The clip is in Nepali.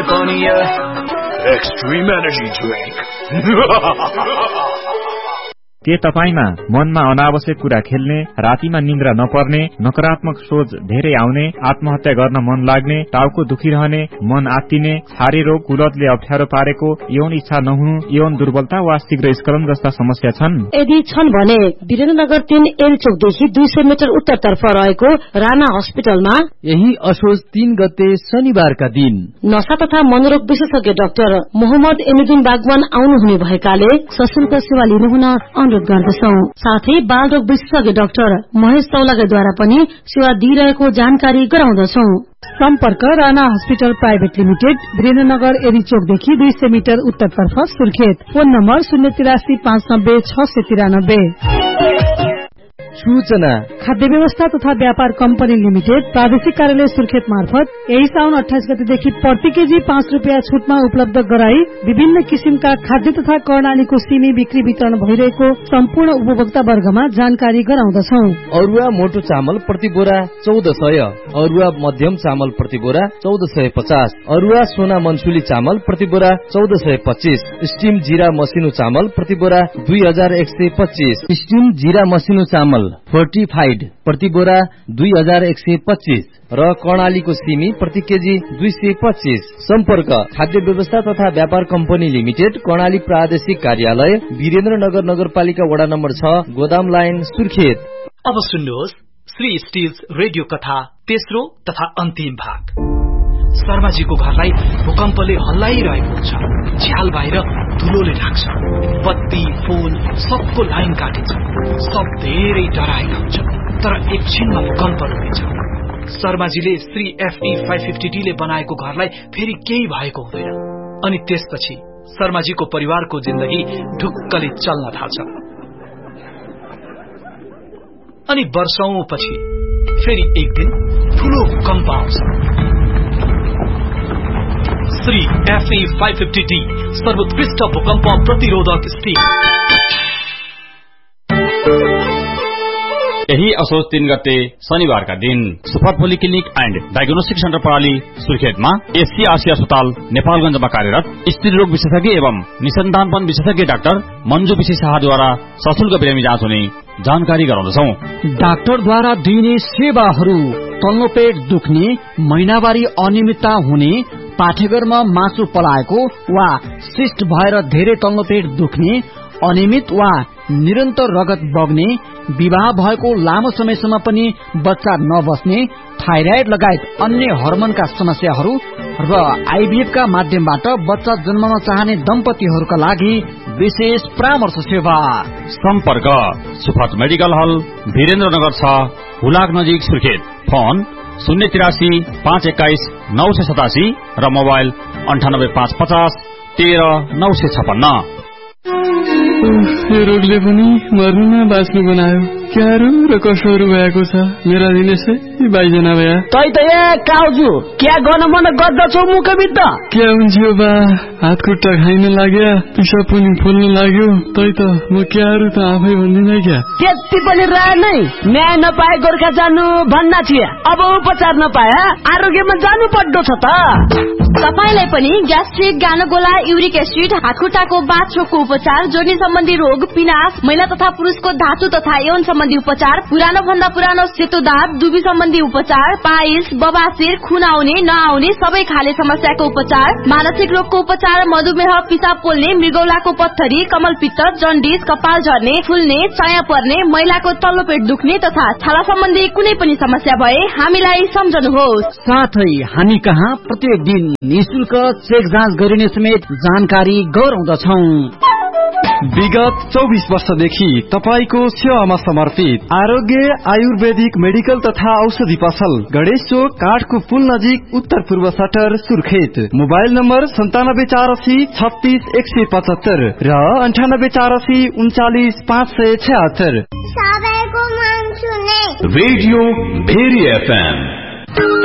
पनि एक्सट्रीम एनर्जी ड्रिंक। के तपाईमा मनमा अनावश्यक कुरा खेल्ने, रातिमा निन्द्रा नपर्ने, नकारात्मक सोच धेरै आउने, आत्महत्या गर्न मन लाग्ने, टाउको दुखिरहने, मन आत्तिने, छारे रोग, कुलतले अप्ठ्यारो पारेको, यौन इच्छा नहुनु, यौन दुर्बलता वा शीघ्र स्खलन जस्ता समस्या छन्? यदि छन् भने वीरेन्द्रनगर 3 एल चौकदेखि 200 मिटर उत्तरतर्फ रहेको राणा अस्पतालमा यही असोज 3 गते शनिबारका दिन नशा तथा मनोरोग विशेषज्ञ डाक्टर मोहम्मद एमिदुन बागवान आउनुहुने भएकाले सशुल्क सेवा लिनुहुन अनुरोध गर्दछौं। साथै बालरोग विशेषज्ञ डाक्टर महेश चौलागाद्वारा पनि सेवा दिइरहेको जानकारी गराउँदछौं। सम्पर्क Rana hospital private limited, Birendranagar एरी चोकदेखि 200 मिटर उत्तरतर्फ सुर्खेत। Phone number 083 590 693। सूचना खाद्य व्यवस्था तथा व्यापार कम्पनी लिमिटेड प्रादेशिक कार्यालय सुर्खेत मार्फत यही साउन 28 गतेदेखि प्रति केजी 5 रुपियाँ छुटमा उपलब्ध गराई विभिन्न किसिमका खाद्य तथा कर्णालीको सिमी बिक्री वितरण भइरहेको सम्पूर्ण उपभोक्ता वर्गमा जानकारी गराउँदछौं। अरुवा मोटो चामल प्रति बोरा 1400, अरुवा मध्यम चामल प्रति बोरा 1450, अरुवा सोना मनसुली चामल प्रति बोरा 1425, स्टीम जीरा मसिनो चामल प्रति बोरा 2125, स्टीम जीरा मसिनो चामल फोर्टिफाइड प्रति बोरा 2125 र कर्णालीको सिमी प्रति केजी 225। सम्पर्क खाद्य व्यवस्था तथा व्यापार कम्पनी लिमिटेड, कर्णाली प्रादेशिक कार्यालय, वीरेन्द्रनगर नगरपालिका वडा नम्बर 6, गोदाम लाइन, सुर्खेत। अब सुन्नुहोस् श्री स्टिल्स रेडियो कथा तेस्रो तथा अन्तिम भाग। शर्माजीको घरलाई भूकम्पले हल्लाइरहेको हुन्छ। झ्याल बाहिर धुलोले ढाक्छ। बत्ती, फोन सबको लाइन काटिन्छ। सब धेरै डराएका हुन्छ। तर एकछिनमा भूकम्प रोकिन्छ। शर्माजीले श्री FE 550D ले बनाएको घरलाई फेरि केही भएको हुँदैन। अनि त्यसपछि शर्माजीको परिवारको जिन्दगी ढुक्कले चल्न थाल्छ। अनि वर्षौंपछि फेरि एक दिन ठूलो भूकम्प आउँछ। श्री FE 550D सर्वोत्कृष्ट भूकम्प प्रतिरोधक स्टिल। यही असोज 3 गते शनिबारका दिन super polyclinic and diagnostic centre प्रणाली सुर्खेतमा एससी आसिया अस्पताल नेपालगञ्जमा कार्यरत स्त्री रोग विशेषज्ञ एवं निसन्तानपन विशेषज्ञ डाक्टर मन्जु विशेष शाहद्वारा सशुल्क बिरामी जाँच हुने जानकारी गराउँदछौं। डाक्टरद्वारा दिइने सेवाहरू: तल्लो पेट दुख्ने, महिनावारी अनियमितता हुने, पाठेघरमा मासु पलाएको वा सिस्ट भएर धेरै तल्लो पेट दुख्ने, अनियमित वा निरन्तर रगत बग्ने, विवाह भएको लामो समयसम्म पनि बच्चा नबस्ने, थाइराइड लगायत अन्य हर्मोनका समस्याहरू र आईभीएफ का माध्यमबाट बच्चा जन्माउन चाहने दम्पतिहरूका लागि विशेष परामर्श सेवा। सम्पर्क सुफत मेडिकल हल, वीरेन्द्रनगर 6, हुलाक नजिक, सुर्खेत। फोन 083 521 987 र मोबाइल 98 550 13 956। यो रोगले पनि मर्नु न बाँच्नु बनायो। क्यारो र कसोहरू भएको छ मेरा दिनेशै बाइजना भया। तै त यहाँ काउजु क्या गर्न मन गर्दछौ मुखबित? क्या हुन्छ बा, हात खुट्टा खाइन लाग्यो, पिसाब पनि फुल्न लाग्यो। तै त म क्यारो त आफै भन्दिन क्या। त्यति पनि रहे नै न्याय नपाए गोर्खा जानु भन्ना थिए। अब उपचार नपाए आरोग्यमा जानु पर्दो छ त। तपाईलाई पनि ग्यास्ट्रिक, गानोगोला, युरिक एसिड, हातखुट्टाको बाथरोगको उपचार, जोर्नी सम्बन्धी रोग, पिनास, महिला तथा पुरुषको धातु तथा यौन सम्बन्धी उपचार, पुरानो भन्दा पुरानो सेतो दाँत, दुबी सम्बन्धी उपचार, पाइल्स, बबासिर, खुन आउने नआउने सबै खाले समस्याको उपचार, मानसिक रोगको उपचार, मधुमेह, पिसाब पोल्ने, मृगौलाको पत्थरी, कमलपित्त, जन्डिस, कपाल झर्ने, फुल्ने, चाया पर्ने, महिलाको तल्लो पेट दुख्ने तथा छाला सम्बन्धी कुनै पनि समस्या भए हामीलाई सम्झनुहोस्। साथै हामी कहाँ प्रत्येक दिन निशुल्क चेक जाँच गरिने समेत जानकारी गराउँदछौं। विगत 24 वर्षदेखि तपाईको सेवामा समर्पित आरोग्य आयुर्वेदिक मेडिकल तथा औषधि पसल, गणेश चोक, काठको पुल नजिक, उत्तर पूर्व सटर, सुर्खेत। मोबाइल नम्बर 9748 36 175 र 9848 39 576। सबैको मन सुने रेडियो भेरी FM।